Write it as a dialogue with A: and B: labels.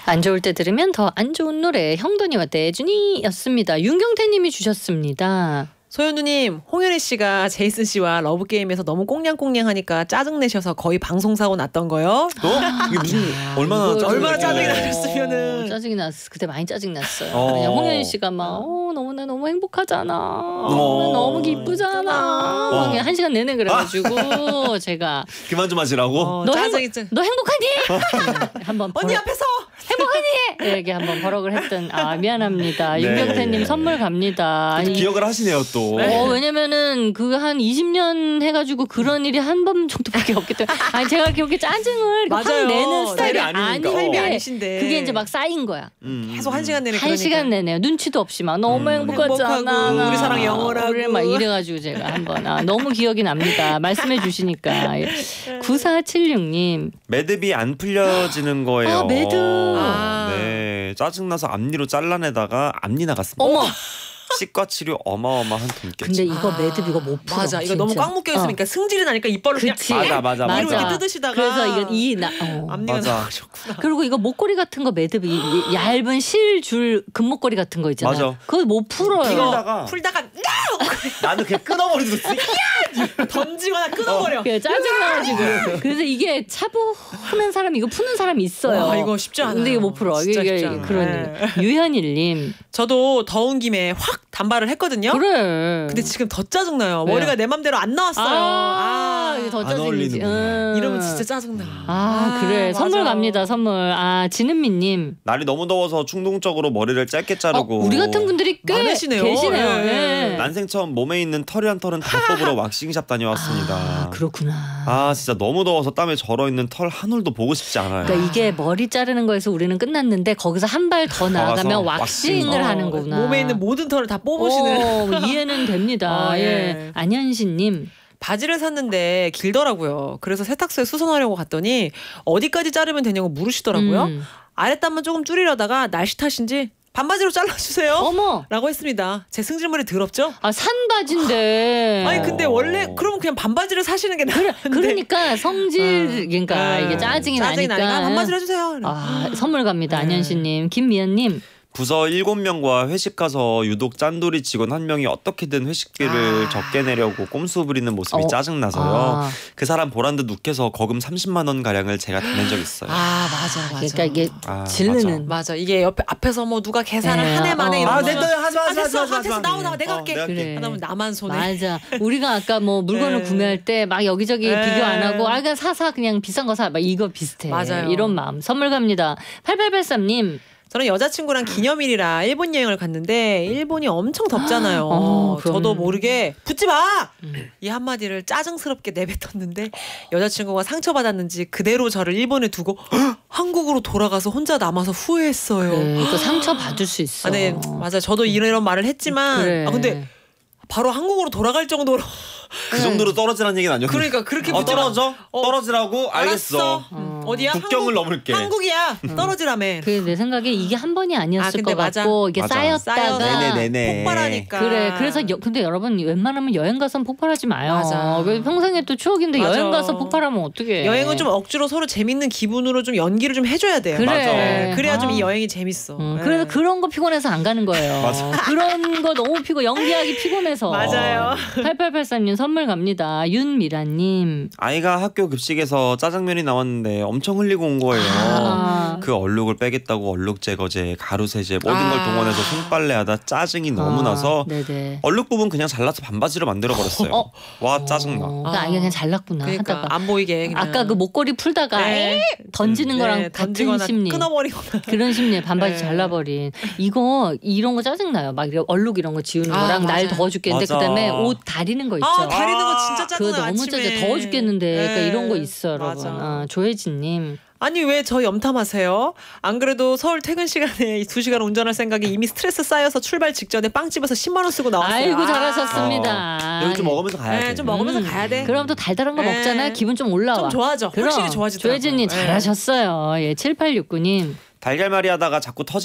A: 안 좋을 때 들으면 더 안 좋은 노래 형돈이와 대준이였습니다. 윤경태님이 주셨습니다.
B: 소연우님, 홍현희 씨가 제이슨 씨와 러브게임에서 너무 꽁냥꽁냥하니까 짜증내셔서 거의 방송사고 났던 거요.
C: 이게 무슨 얼마나
B: 짜증이 나셨으면은.
A: 짜증이 났어. 그때 많이 짜증 났어요. 그냥 홍현희 씨가 막 너무나 너무 행복하잖아. 너무 기쁘잖아. 그냥 1시간 내내 그래가지고 제가
C: 그만 좀 하시라고.
A: 너 행복하니? 한번
B: 언니 앞에서
A: 행복하니? 이렇게 한번 버럭을 했던 미안합니다.
C: 네.
A: 윤경태님 선물 갑니다. 아니,
C: 기억을 하시네요 또.
A: 왜냐면은 그 한 20년 해가지고 그런 일이 한 번 정도밖에 없기 때문에 아니 제가 그렇게 짜증을 확 내는 스타일이 아닌데
B: 아니신데
A: 그게 이제 막 쌓인 거야.
B: 계속 1시간 내내
A: 1시간 내내 눈치도 없이 막 너무 행복하잖아.
B: 우리 사랑 영원하고
A: 우리 막 이래가지고 제가 한번 너무 기억이 납니다. 말씀해 주시니까. 9476님
C: 매듭이 안 풀려지는 거예요.
A: 매듭.
C: 네, 짜증나서 앞니로 잘라내다가 앞니 나갔습니다.
A: 어머.
C: 치과 치료 어마어마한 돈 깨지.
A: 근데 이거 매듭 이거 못 풀어.
B: 맞아. 이거
A: 진짜.
B: 너무 꽉 묶여 있으니까 승질이 나니까 이빨로 그냥
C: 맞아.
B: 이렇게 뜯으시다가
A: 그래서 이거
B: 앞니가 나오셨구나.
A: 그리고 이거 목걸이 같은 거 매듭 얇은 실줄 금목걸이 같은 거 있잖아요.
C: 맞아.
A: 그거 못 풀어요.
B: 풀다가
C: 나는 그냥 끊어버리듯이
B: 던지거나 끊어버려.
A: 짜증나가지고. 그래서 이게 차분한 사람 이거 푸는 사람이 있어요.
B: 와, 이거 쉽지 않아요.
A: 근데 이거 못 풀어.
B: 진짜
A: 이게
B: 쉽지 않아요.
A: 그런 유현일님.
B: 저도 더운 김에 확 단발을 했거든요.
A: 그래.
B: 근데 지금 더 짜증나요. 머리가 내 맘대로 안 나왔어요.
A: 이게 더
C: 안
A: 짜증이지.
B: 이러면 진짜 짜증나.
A: 그래.
B: 맞아.
A: 선물 갑니다. 선물. 진은미님.
C: 날이 너무 더워서 충동적으로 머리를 짧게 자르고.
A: 우리 같은 분들이 꽤
B: 많으시네요.
A: 계시네요.
B: 네.
A: 예.
C: 난생 처음 몸에 있는 털이 한 털은 다 뽑으러 왁싱샵 다녀왔습니다.
A: 그렇구나.
C: 진짜 너무 더워서 땀에 절어있는 털 한 올도 보고 싶지 않아요.
A: 그러니까 이게 머리 자르는 거에서 우리는 끝났는데 거기서 한 발 더 나아가면
C: 왁싱.
A: 왁싱을 하는 거구나.
B: 몸에 있는 모든 털을 다 뽑으시는.
A: 이해는 됩니다.
B: 예.
A: 안현신님.
B: 바지를 샀는데 길더라고요. 그래서 세탁소에 수선하려고 갔더니 어디까지 자르면 되냐고 물으시더라고요. 아랫단만 조금 줄이려다가 날씨 탓인지 반바지로 잘라주세요.
A: 어머.
B: 라고 했습니다. 제 승질머리 더럽죠?
A: 산 바지인데.
B: 아니 근데 원래 그러면 그냥 반바지를 사시는 게 나은데.
A: 그러니까 성질 그러니까 이게 짜증이 나니까
B: 반바지로 해주세요.
A: 선물 갑니다. 안현신님. 김미연님.
C: 부서 7명과 회식 가서 유독 짠돌이 직원 한 명이 어떻게든 회식비를 적게 내려고 꼼수 부리는 모습이 짜증나서요. 그 사람 보란 듯 욱해서 거금 30만 원 가량을 제가 다 낸 적 있어요.
B: 맞아.
A: 그러니까 이게 질르는.
B: 맞아. 이게 앞에서 뭐 누가 계산을 한 해 만에 이러면 하지 마. 나와 내가 할게.
A: 그래.
B: 하다보면 나만 손해.
A: 맞아. 우리가 아까 뭐 물건을 구매할 때 막 여기저기 비교 안 하고 그냥 사사 그냥 비싼 거 사. 막 이거 비슷해.
B: 맞아요.
A: 이런 마음. 선물 갑니다. 8883님.
B: 저는 여자친구랑 기념일이라 일본 여행을 갔는데 일본이 엄청 덥잖아요. 저도 모르게 붙지 마! 이 한마디를 짜증스럽게 내뱉었는데 여자친구가 상처받았는지 그대로 저를 일본에 두고 한국으로 돌아가서 혼자 남아서 후회했어요.
A: 그래, 또 상처받을 수 있어.
B: 네, 맞아. 저도 이런 말을 했지만
A: 그래.
B: 근데 바로 한국으로 돌아갈 정도로
C: 그 정도로 떨어지라는 얘기는 아니었는데.
B: 그러니까 그렇게
C: 떨어지라고? 알겠어.
B: 어디야?
C: 국경을 넘을게.
B: 한국이야. 떨어지라며.
A: 내 생각에 이게 한 번이 아니었을 것
B: 맞아.
A: 같고 이게
C: 맞아.
A: 쌓였다가
C: 네네.
B: 폭발하니까.
A: 그래. 그래서 근데 여러분 웬만하면 여행 가서 폭발하지 마요.
B: 맞아.
A: 평생에 또 추억인데
B: 맞아.
A: 여행 가서 폭발하면 어떡해.
B: 여행은 좀 억지로 서로 재밌는 기분으로 좀 연기를 좀 해줘야 돼요.
A: 그래.
C: 맞아.
B: 그래야 좀 이 여행이 재밌어.
A: 그래서 그런 거 피곤해서 안 가는 거예요.
C: 맞아.
A: 그런 거 너무 연기하기 피곤해서.
B: 맞아요.
A: 8883님 선물 갑니다. 윤미라님.
C: 아이가 학교 급식에서 짜장면이 나왔는데 엄청 흘리고 온 거예요. 그 얼룩을 빼겠다고 얼룩 제거제, 가루 세제 모든 걸 동원해서 손빨래하다 짜증이 너무 나서 얼룩 부분 그냥 잘라서 반바지로 만들어 버렸어요. 와 짜증나.
A: 그러니까 그냥 잘랐구나.
B: 그러니까
A: 하다가.
B: 안 보이게. 그냥.
A: 아까 그 목걸이 풀다가 던지는 거랑 같은 심리.
B: 끊어버리거나.
A: 그런 심리. 반바지 잘라버린. 이런 거 짜증나요. 막 얼룩 이런 거 지우는 거랑 날 더워 죽겠는데 그다음에 옷 다리는 거 있죠.
B: 다리는 거 진짜 짜증나.
A: 그거 너무 짜증나. 더워 죽겠는데. 그러니까 이런 거 있어 여러분. 조혜진님.
B: 아니 왜 저 염탐하세요? 안 그래도 서울 퇴근 시간에 2시간 운전할 생각에 이미 스트레스 쌓여서 출발 직전에 빵집에서 10만 원 쓰고 나왔어요.
A: 아이고 잘하셨습니다.
C: 여기 좀 먹으면서 가야 돼.
B: 좀 먹으면서 가야 돼.
A: 그럼 또 달달한 거 먹잖아. 기분 좀 올라와.
B: 좀 좋아져. 확실히 좋아지더라고요.
A: 조혜진님 잘하셨어요. 7869님.
C: 달걀말이 하다가 자꾸 터지